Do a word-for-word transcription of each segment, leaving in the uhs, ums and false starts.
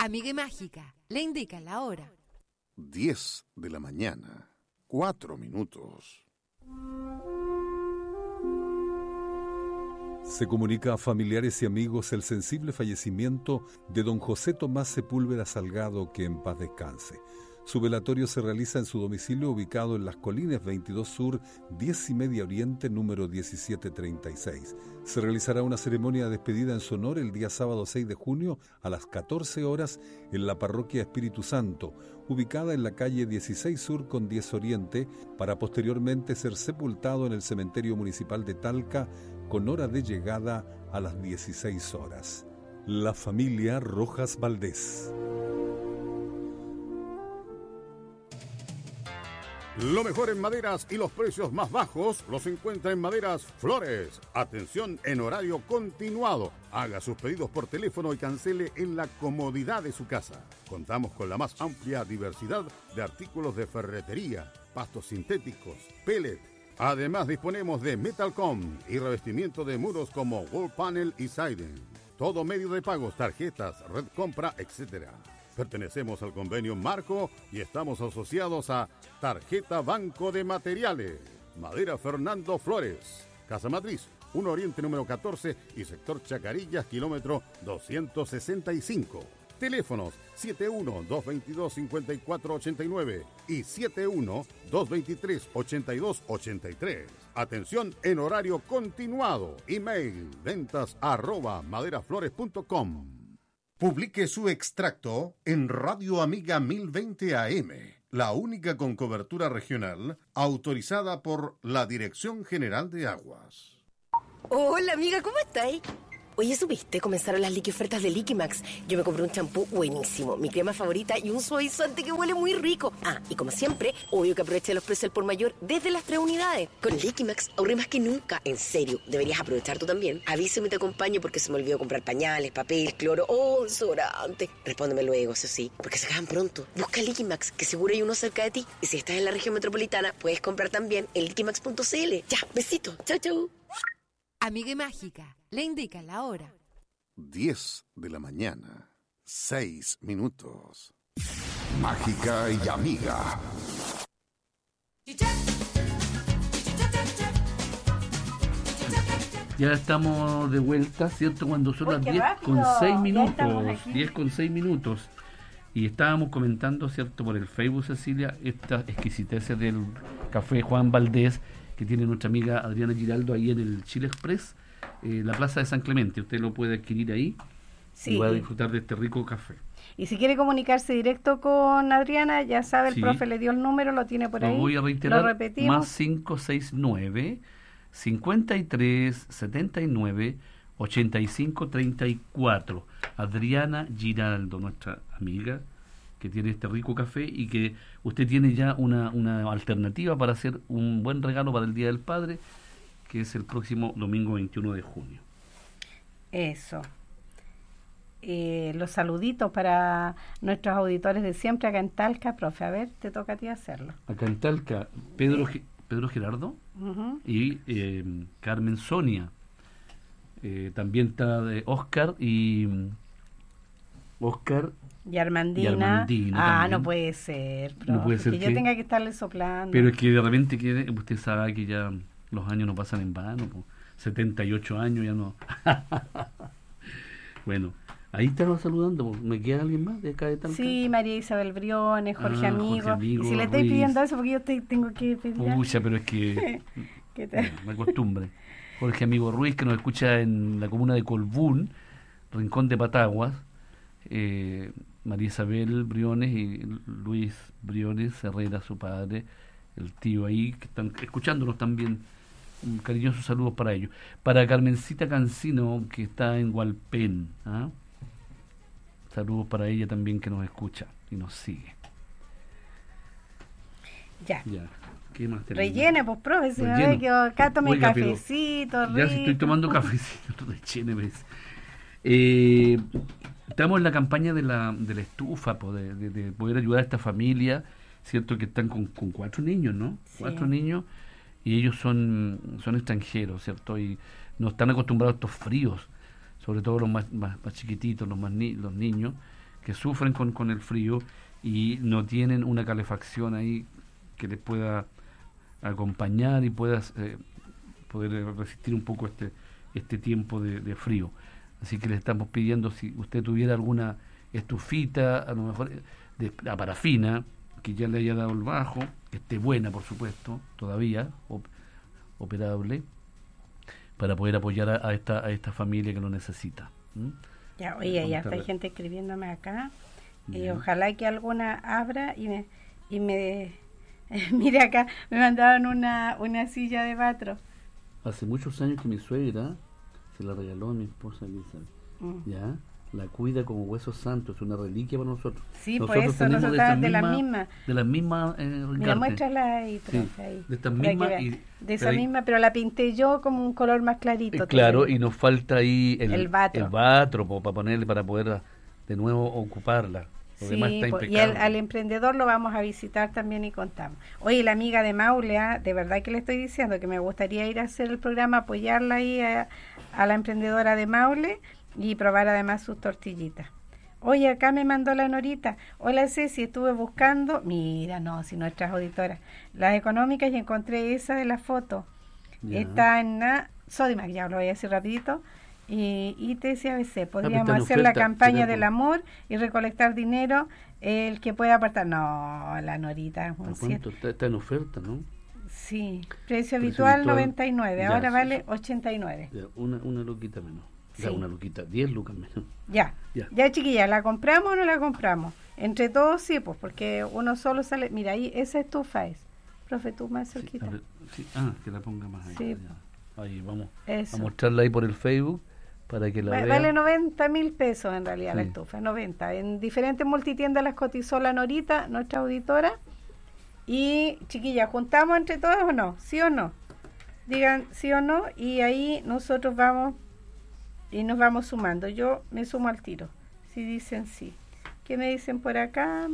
Amiga y Mágica le indica la hora. diez de la mañana, cuatro minutos. Se comunica a familiares y amigos el sensible fallecimiento de don José Tomás Sepúlveda Salgado, que en paz descanse. Su velatorio se realiza en su domicilio ubicado en Las Colinas veintidós Sur, diez y media Oriente, número diecisiete treinta y seis. Se realizará una ceremonia de despedida en su honor el día sábado seis de junio a las catorce horas en la parroquia Espíritu Santo, ubicada en la calle dieciséis Sur con diez Oriente, para posteriormente ser sepultado en el cementerio municipal de Talca con hora de llegada a las dieciséis horas. La familia Rojas Valdés. Lo mejor en maderas y los precios más bajos los encuentra en Maderas Flores. Atención en horario continuado. Haga sus pedidos por teléfono y cancele en la comodidad de su casa. Contamos con la más amplia diversidad de artículos de ferretería, pastos sintéticos, pellet. Además disponemos de Metalcom y revestimiento de muros como Wall Panel y Siding. Todo medio de pagos, tarjetas, red compra, etcétera. Pertenecemos al convenio Marco y estamos asociados a Tarjeta Banco de Materiales. Madera Fernando Flores. Casa Matriz, uno Oriente número catorce y sector Chacarillas, kilómetro doscientos sesenta y cinco. Teléfonos siete uno, dos veintidós, cincuenta y cuatro ochenta y nueve y siete uno, dos veintitrés, ochenta y dos ochenta y tres. Atención en horario continuado. Email ventas arroba maderaflores punto com. Publique su extracto en Radio Amiga mil veinte A M, la única con cobertura regional autorizada por la Dirección General de Aguas. Hola amiga, ¿cómo estáis? Oye, ¿supiste? Comenzaron las liqui ofertas de Liquimax. Yo me compré un champú buenísimo, mi crema favorita y un suavizante que huele muy rico. Ah, y como siempre, obvio que aproveché los precios al por mayor desde las tres unidades. Con Liquimax ahorré más que nunca. En serio, deberías aprovechar tú también. Avísame y te acompaño porque se me olvidó comprar pañales, papel, cloro, oh, desodorante. Respóndeme luego, eso sí, porque se acaban pronto. Busca Liquimax, que seguro hay uno cerca de ti. Y si estás en la región metropolitana, puedes comprar también en liquimax punto c l. Ya, besito. Chau, chau. Amiga y Mágica le indica la hora. diez de la mañana, seis minutos. Mágica y Amiga. Ya estamos de vuelta, ¿cierto? Cuando son Uy, las qué diez rápido. con seis Ya minutos. estamos aquí. diez con seis minutos. Y estábamos comentando, ¿cierto? Por el Facebook, Cecilia, estas exquisiteces del café Juan Valdés, que tiene nuestra amiga Adriana Giraldo ahí en el Chile Express, eh, la Plaza de San Clemente. Usted lo puede adquirir ahí Sí. y va a disfrutar de este rico café. Y si quiere comunicarse directo con Adriana, ya sabe, el Sí. profe le dio el número, lo tiene por Lo ahí. voy a reiterar, Lo repetimos. más cinco seis nueve, cincuenta y tres, setenta y nueve, ochenta y cinco, treinta y cuatro. Adriana Giraldo, nuestra amiga, que tiene este rico café y que usted tiene ya una, una alternativa para hacer un buen regalo para el Día del Padre, que es el próximo domingo veintiuno de junio. Eso. Eh, los saluditos para nuestros auditores de siempre acá en Talca, profe. A ver, te toca a ti hacerlo. Acá en Talca, Pedro, Ge- Pedro Gerardo Ujú. y eh, Carmen Sonia. Eh, también está de Oscar y mm, Oscar Y Armandina. Y Armandina ah, también. no puede ser, profe, No puede ser que yo que- tenga que estarle soplando. Pero es que de repente que usted sabe que ya los años no pasan en vano, po. setenta y ocho años ya no. Bueno, ahí estamos saludando, po. ¿Me queda alguien más de acá de Talca? Sí, María Isabel Briones, Jorge, Ah, Amigo. Jorge Amigo, Y si le estoy Ruiz. pidiendo eso, porque yo te tengo que pedir. Pucha, pero es que ¿Qué tal? bueno, me acostumbre. Jorge Amigo Ruiz, que nos escucha en la comuna de Colbún, Rincón de Pataguas, eh, María Isabel Briones y Luis Briones Herrera, su padre, el tío ahí, que están escuchándonos también. Un cariñoso saludo para ellos. Para Carmencita Cancino, que está en Hualpén. ¿Ah? Saludos para ella también, que nos escucha y nos sigue. Ya. Ya. ¿Qué más tenemos? Rellene, pues, profe, si me Relleno. ve que acá tome Oiga, pero cafecito, rico. ya si estoy tomando cafecito, rellene, ¿ves? Eh, estamos en la campaña de la, de la estufa, po, de, de, de poder ayudar a esta familia, ¿cierto? Que están con, con cuatro niños, ¿no? Sí. Cuatro niños, y ellos son, son extranjeros, ¿cierto? Y no están acostumbrados a estos fríos, sobre todo los más, más, más chiquititos, los más ni, los niños, que sufren con, con el frío y no tienen una calefacción ahí que les pueda acompañar y pueda eh, poder resistir un poco este este tiempo de, de frío. Así que le estamos pidiendo, si usted tuviera alguna estufita, a lo mejor de la parafina, que ya le haya dado el bajo, que esté buena, por supuesto, todavía, op, operable, para poder apoyar a, a esta a esta familia que lo necesita. ¿Mm? Ya, oye, ya está gente escribiéndome acá, y ojalá que alguna abra y me, y me mire acá, me mandaron una, una silla de batro. Hace muchos años que mi suegra se la regaló a mi esposa Elizabeth. Mm. Ya, la cuida como hueso santo, es una reliquia para nosotros. Sí, nosotros por eso nosotros estamos de las mismas. De las mismas. Eh, Mira, muéstrala ahí, profe, sí, ahí. De estas mismas. Y, de esa misma, pero la pinté yo como un color más clarito. Eh, claro, y nos falta ahí el, el batro, el batro po, para ponerle, para poder de nuevo ocuparla. Lo sí, demás está pues, impecable. Y el, al emprendedor lo vamos a visitar también y contamos. Oye, la amiga de Maule, ¿eh? De verdad que le estoy diciendo que me gustaría ir a hacer el programa, apoyarla ahí a, a la emprendedora de Maule y probar además sus tortillitas. Oye, acá me mandó la Norita. Hola Ceci, estuve buscando, mira, no, si nuestras auditoras, las económicas y encontré esa de la foto. Ya. Está en la Sodimac, ya lo voy a decir rapidito. Y I T S A B C, podríamos ah, hacer oferta, la campaña del amor y recolectar dinero, el que pueda apartar. No, la Norita. ¿Cuánto está, está en oferta, no? Sí, precio, precio habitual, habitual noventa y nueve, ya, ahora sí, vale ochenta y nueve. Ya, una, una luquita menos. Ya, sí. Una luquita, diez lucas menos. Ya, ya, ya chiquilla, ¿la compramos o no la compramos? Entre todos sí, pues, porque uno solo sale. Mira, ahí esa estufa es. Profe, tú más cerquita. Sí, ver, sí. Ah, que la ponga más ahí. Sí. Ahí vamos Eso. A mostrarla ahí por el Facebook. Para que la vale, vale noventa mil pesos en realidad, sí. La estufa, noventa. En diferentes multitiendas las cotizó la Norita, nuestra auditora. Y chiquillas, ¿juntamos entre todas o no? ¿Sí o no? Digan sí o no y ahí nosotros vamos y nos vamos sumando. Yo me sumo al tiro, si dicen sí. ¿Qué me dicen por acá?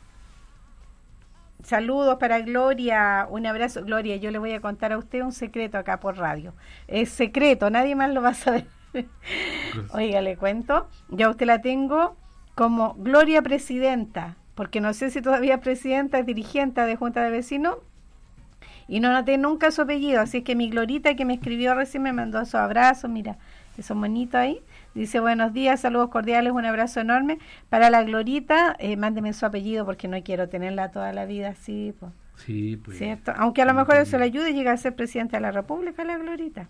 Saludos para Gloria, un abrazo. Gloria, yo le voy a contar a usted un secreto acá por radio. Es secreto, nadie más lo va a saber. Oiga, le cuento, ya usted la tengo como Gloria Presidenta, porque no sé si todavía es presidenta, es dirigente de Junta de Vecinos y no noté nunca su apellido, así es que mi Glorita que me escribió recién me mandó su abrazo, mira, esos monitos ahí, dice buenos días, saludos cordiales, un abrazo enorme para la Glorita, eh, mándeme su apellido porque no quiero tenerla toda la vida así, pues. Sí, pues. ¿Cierto? Aunque a lo mejor eso le ayude y llega a ser presidenta de la República, la Glorita.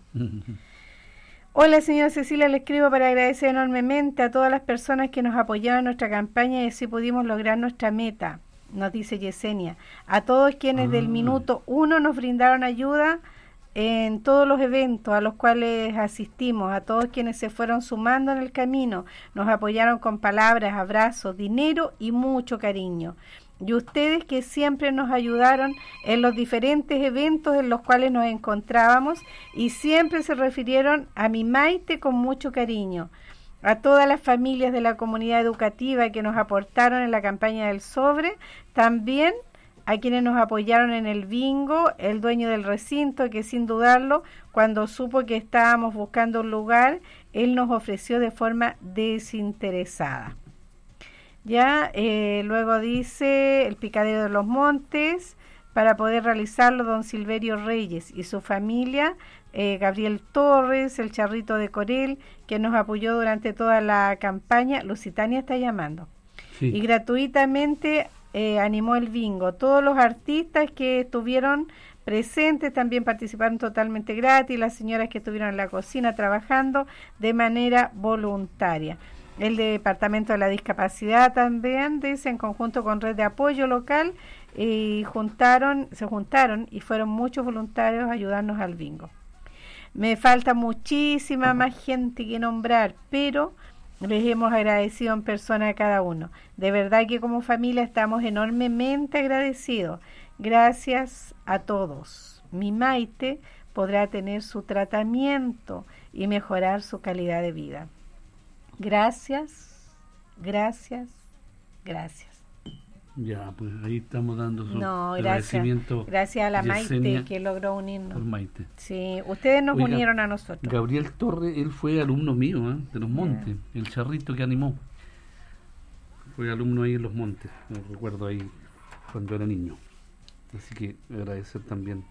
Hola señora Cecilia, le escribo para agradecer enormemente a todas las personas que nos apoyaron en nuestra campaña y así pudimos lograr nuestra meta, nos dice Yesenia. A todos quienes ah. del minuto uno nos brindaron ayuda en todos los eventos a los cuales asistimos, a todos quienes se fueron sumando en el camino, nos apoyaron con palabras, abrazos, dinero y mucho cariño. Y ustedes que siempre nos ayudaron en los diferentes eventos en los cuales nos encontrábamos y siempre se refirieron a mi Maite con mucho cariño. A todas las familias de la comunidad educativa que nos aportaron en la campaña del sobre, también a quienes nos apoyaron en el bingo, el dueño del recinto que sin dudarlo, cuando supo que estábamos buscando un lugar, él nos ofreció de forma desinteresada. Ya, eh, luego dice el Picadero de los Montes, para poder realizarlo don Silverio Reyes y su familia, eh, Gabriel Torres, el Charrito de Corel, que nos apoyó durante toda la campaña. Lusitania está llamando. Sí. Y gratuitamente eh, animó el bingo. Todos los artistas que estuvieron presentes también participaron totalmente gratis, las señoras que estuvieron en la cocina trabajando de manera voluntaria. El Departamento de la Discapacidad también, dice, en conjunto con Red de Apoyo Local, y juntaron, se juntaron y fueron muchos voluntarios a ayudarnos al bingo. Me falta muchísima más gente que nombrar, pero les hemos agradecido en persona a cada uno. De verdad que como familia estamos enormemente agradecidos. Gracias a todos. Mi Maite podrá tener su tratamiento y mejorar su calidad de vida. Gracias, gracias, gracias. Ya, pues ahí estamos dando su no, agradecimiento. Gracias, gracias a la Maite que logró unirnos. Por Maite. Sí, ustedes nos Oiga, unieron a nosotros. Gabriel Torres, él fue alumno mío, ¿eh? De los Montes, yeah. El Charrito que animó. fui alumno ahí en Los Montes, me recuerdo ahí cuando era niño. Así que agradecer también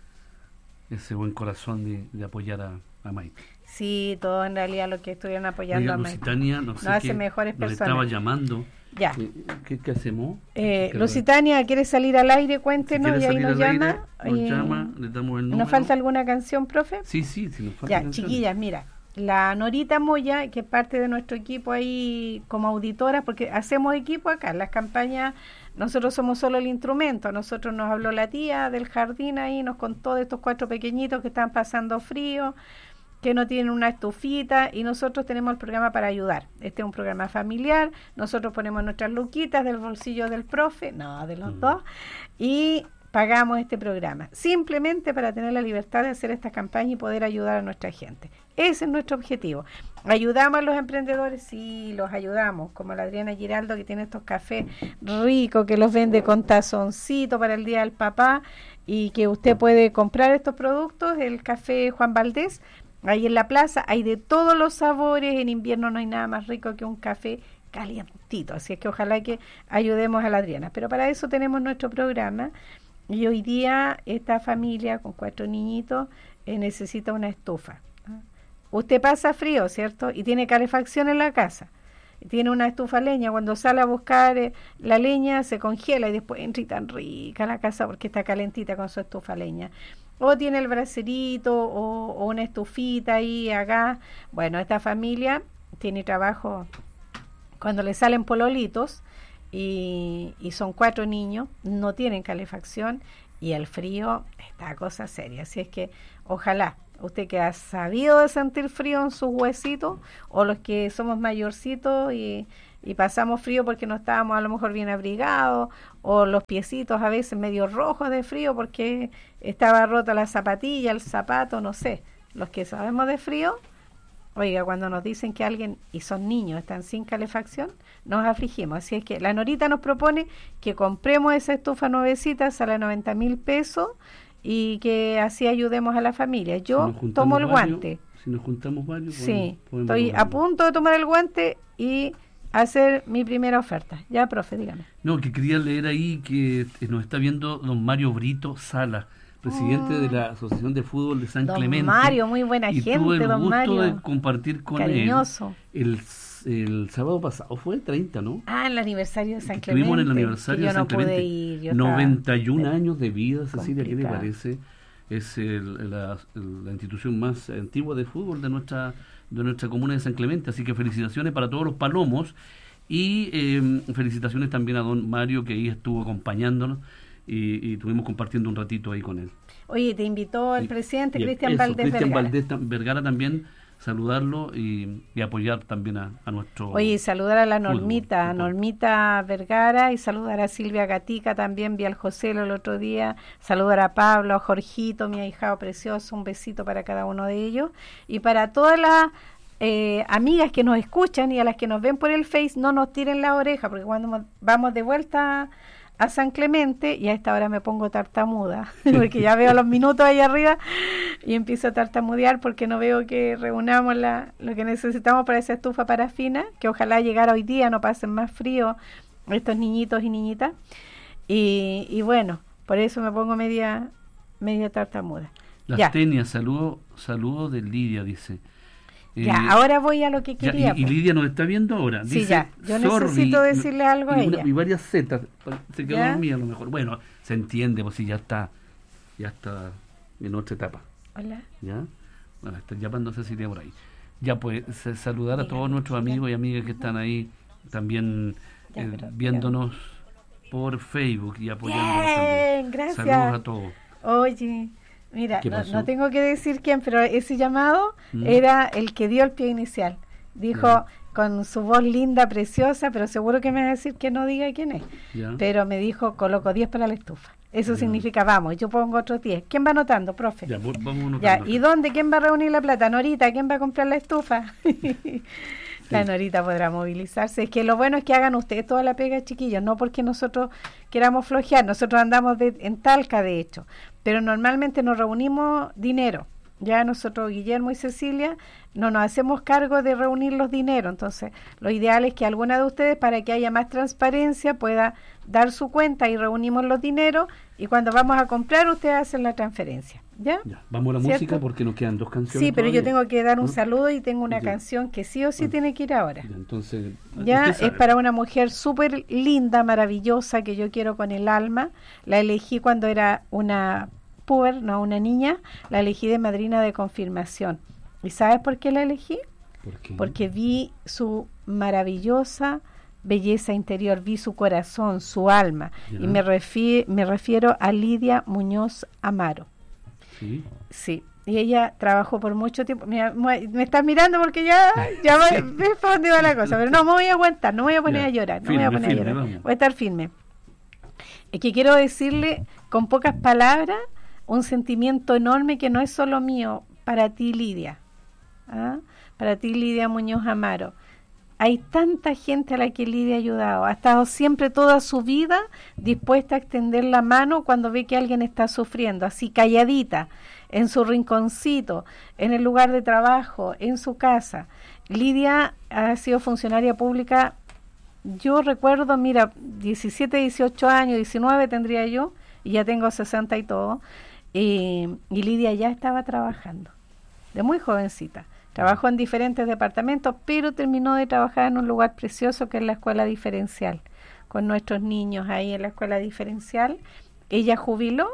ese buen corazón de, de apoyar a, a Maite. Sí, todos en realidad los que estuvieron apoyando Oiga, a Maite. Lusitania, no sé nos hace qué, mejores nos personas. estaba llamando. Ya. ¿Qué, qué, qué hacemos? Eh, ¿Qué Lusitania, ¿quiere salir al aire? si Cuéntenos quiere y ahí salir nos al llama. aire, nos Eh, llama, le damos el número. ¿Nos falta alguna canción, profe? Sí, sí, sí nos falta Ya, canciones. chiquillas, mira, la Norita Moya, que es parte de nuestro equipo ahí como auditora, porque hacemos equipo acá, las campañas, nosotros somos solo el instrumento, a nosotros nos habló la tía del jardín ahí, nos contó de estos cuatro pequeñitos que están pasando frío, que no tienen una estufita, y nosotros tenemos el programa para ayudar. Este es un programa familiar, nosotros ponemos nuestras luquitas del bolsillo del profe, no, de los mm. dos, y pagamos este programa, simplemente para tener la libertad de hacer esta campaña y poder ayudar a nuestra gente. Ese es nuestro objetivo. ¿Ayudamos a los emprendedores? Sí, los ayudamos, como la Adriana Giraldo, que tiene estos cafés ricos, que los vende con tazoncito para el Día del Papá, y que usted puede comprar estos productos, el café Juan Valdés, ahí en la plaza, hay de todos los sabores, en invierno no hay nada más rico que un café calientito, así es que ojalá que ayudemos a la Adriana, pero para eso tenemos nuestro programa, y hoy día esta familia con cuatro niñitos eh, necesita una estufa. Usted pasa frío, ¿cierto? Y tiene calefacción en la casa, tiene una estufa leña, cuando sale a buscar eh, la leña se congela y después entra y tan rica la casa porque está calentita con su estufa leña. O tiene el bracerito o, o una estufita ahí a gas. Bueno, esta familia tiene trabajo cuando le salen pololitos y, y son cuatro niños, no tienen calefacción y el frío está cosa seria. Así es que ojalá usted que ha sabido de sentir frío en sus huesitos, o los que somos mayorcitos y, y pasamos frío porque no estábamos a lo mejor bien abrigados, o los piecitos a veces medio rojos de frío porque estaba rota la zapatilla, el zapato, no sé. Los que sabemos de frío, oiga, cuando nos dicen que alguien, y son niños, están sin calefacción, nos afligimos. Así es que la Norita nos propone que compremos esa estufa nuevecita, sale noventa mil pesos, y que así ayudemos a la familia. Yo si tomo el varios, guante. Si nos juntamos varios, sí, podemos, podemos estoy a punto de tomar el guante y hacer mi primera oferta. Ya, profe, dígame. No, que quería leer ahí que nos está viendo don Mario Brito Sala, presidente oh. de la Asociación de Fútbol de San don Clemente. Don Mario, muy buena y gente, tuve el don gusto Mario. de compartir con Cariñoso. él. El, el sábado pasado, fue el treinta, ¿no? Ah, el aniversario de San que Clemente. Estuvimos en el aniversario de San no Clemente. Pude ir, yo noventa y un años de vida, Cecilia, complicado. ¿qué le parece? Es el, la, la institución más antigua de fútbol de nuestra de nuestra comuna de San Clemente, así que felicitaciones para todos los palomos y eh, felicitaciones también a don Mario, que ahí estuvo acompañándonos y, y estuvimos compartiendo un ratito ahí con él. Oye, te invitó el y, presidente y Cristian eso, Valdés Cristian Vergara. Valdés Vergara también, saludarlo y, y apoyar también a, a nuestro Oye, y saludar a la fútbol, Normita, a Normita Vergara, y saludar a Silvia Gatica también, vi al José el otro día, saludar a Pablo, a Jorgito, mi ahijado precioso, un besito para cada uno de ellos, y para todas las eh, amigas que nos escuchan y a las que nos ven por el Face, no nos tiren la oreja, porque cuando vamos de vuelta a San Clemente, y a esta hora me pongo tartamuda, porque ya veo los minutos ahí arriba y empiezo a tartamudear porque no veo que reunamos la, lo que necesitamos para esa estufa parafina, que ojalá llegara hoy día, no pasen más frío estos niñitos y niñitas, y, y bueno, por eso me pongo media media tartamuda. Las ya. Tenias, saludo, saludo de Lidia, dice. Ya, eh, ahora voy a lo que quería. Ya, y, y Lidia nos está viendo ahora. Sí, dice, ya. Yo Sorbi, necesito decirle algo a y, una, ella. y varias zetas. Se quedó ¿Ya? dormida a lo mejor. Bueno, se entiende, pues si ya está, ya está en otra etapa. Hola. ¿Ya? Bueno, está llamando Cecilia por ahí. Ya, pues, se, saludar a Dígame, todos nuestros dígame. amigos y amigas que están ahí también Ya, eh, pero, viéndonos por Facebook y apoyándonos Bien, también. gracias. Saludos a todos. Oye, mira, ¿Qué no, pasó? no tengo que decir quién, pero ese llamado ¿Mm? era el que dio el pie inicial. Dijo Ya. con su voz linda, preciosa, pero seguro que me va a decir que no diga quién es. ¿Ya? Pero me dijo, coloco diez para la estufa. Eso Ya. significa, vamos, yo pongo otros diez. ¿Quién va anotando, profe? Ya, vo- vamos anotando Ya, acá. ¿y dónde? ¿Quién va a reunir la plata? Norita, ¿quién va a comprar la estufa? La Norita podrá movilizarse. Es que lo bueno es que hagan ustedes toda la pega, chiquillos, no porque nosotros queramos flojear. Nosotros andamos de, en Talca, de hecho, pero normalmente nos reunimos dinero. Ya nosotros, Guillermo y Cecilia, no nos hacemos cargo de reunir los dineros. Entonces, lo ideal es que alguna de ustedes, para que haya más transparencia, pueda dar su cuenta y reunimos los dineros. Y cuando vamos a comprar, ustedes hacen la transferencia. ¿Ya? Ya, vamos a la ¿Cierto? música porque nos quedan dos canciones. Sí, pero todavía. yo tengo que dar un ¿No? saludo y tengo una Ya. canción que sí o sí Bueno. tiene que ir ahora. Ya, entonces, Ya usted es sabe. para una mujer súper linda, maravillosa, que yo quiero con el alma. La elegí cuando era una puber, no una niña, la elegí de madrina de confirmación. ¿Y sabes por qué la elegí? ¿Por qué? Porque vi su maravillosa belleza interior, vi su corazón, su alma. Ya. Y me, refi- me refiero a Lidia Muñoz Amaro. Sí. Sí, y ella trabajó por mucho tiempo. Mira, me me estás mirando porque ya, ya va- ves para dónde va la cosa, pero no me voy a aguantar, no me voy a poner Ya. a llorar, no me Firme, voy a poner firme, a llorar, vamos. voy a estar firme. Es que quiero decirle con pocas palabras un sentimiento enorme que no es solo mío, para ti, Lidia. ¿Ah? Para ti, Lidia Muñoz Amaro. Hay tanta gente a la que Lidia ha ayudado, ha estado siempre toda su vida dispuesta a extender la mano cuando ve que alguien está sufriendo, así calladita, en su rinconcito, en el lugar de trabajo, en su casa. Lidia ha sido funcionaria pública, yo recuerdo, mira, diecisiete, dieciocho años, diecinueve tendría yo, y ya tengo sesenta y todo, eh, y Lidia ya estaba trabajando, de muy jovencita. Trabajó en diferentes departamentos, pero terminó de trabajar en un lugar precioso que es la escuela diferencial, con nuestros niños ahí en la escuela diferencial. Ella jubiló,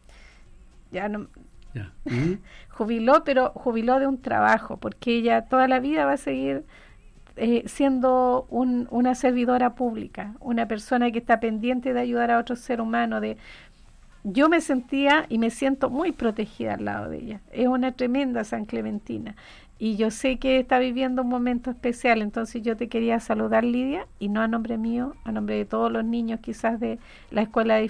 ya no, Ya. ¿Mm? jubiló, pero jubiló de un trabajo, porque ella toda la vida va a seguir eh, siendo un, una servidora pública, una persona que está pendiente de ayudar a otro ser humano. De, yo me sentía y me siento muy protegida al lado de ella. Es una tremenda San Clementina. Y yo sé que está viviendo un momento especial, entonces yo te quería saludar, Lidia, y no a nombre mío, a nombre de todos los niños quizás de la escuela de